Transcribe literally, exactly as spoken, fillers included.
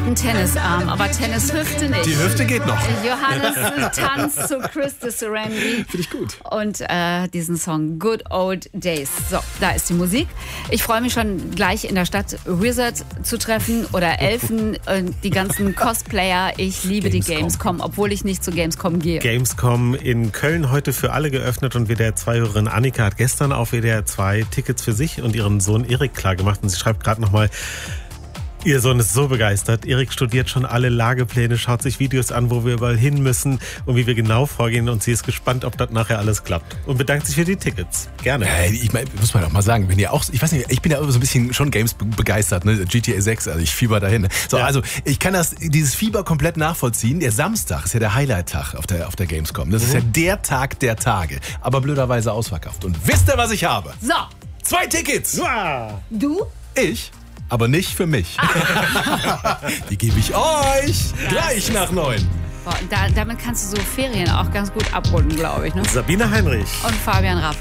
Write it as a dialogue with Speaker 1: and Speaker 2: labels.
Speaker 1: einen Tennisarm, aber Tennishüfte nicht.
Speaker 2: Die Hüfte geht noch.
Speaker 1: Johannes tanzt zu Chris de Serenity.
Speaker 2: Finde ich gut.
Speaker 1: Und äh, diesen Song Good Old Days. So, da ist die Musik. Ich freue mich schon gleich in der Stadt Wizard zu treffen oder Elfen und die ganzen Cosplayer. Ich liebe Gamescom. die Gamescom, obwohl ich nicht zu Gamescom gehe.
Speaker 3: Gamescom in Köln heute für alle geöffnet und W D R zwei-Hörerin Annika hat gestern auf W D R zwei Tickets für sich und ihren Sohn Erik klargemacht und sie schreibt gerade nochmal, ihr Sohn ist so begeistert. Erik studiert schon alle Lagepläne, schaut sich Videos an, wo wir überall hin müssen und wie wir genau vorgehen. Und sie ist gespannt, ob das nachher alles klappt. Und bedankt sich für die Tickets. Gerne.
Speaker 2: Hey, ich mein, muss man doch mal sagen, wenn ihr auch, ich weiß nicht, ich bin ja so ein bisschen schon Games begeistert, ne? G T A sechs, also ich fieber dahin. So, ja. Also ich kann das, dieses Fieber komplett nachvollziehen. Der Samstag ist ja der Highlight-Tag auf der, auf der Gamescom. Das mhm. ist ja der Tag der Tage. Aber blöderweise ausverkauft. Und wisst ihr, was ich habe?
Speaker 1: So.
Speaker 2: Zwei Tickets.
Speaker 3: Ja.
Speaker 1: Du?
Speaker 2: Ich? Aber nicht für mich. Ah. Die gebe ich euch gleich nach neun.
Speaker 1: Boah, da, damit kannst du so Ferien auch ganz gut abrunden, glaube ich. Ne?
Speaker 3: Sabine Heinrich
Speaker 1: und Fabian Raff.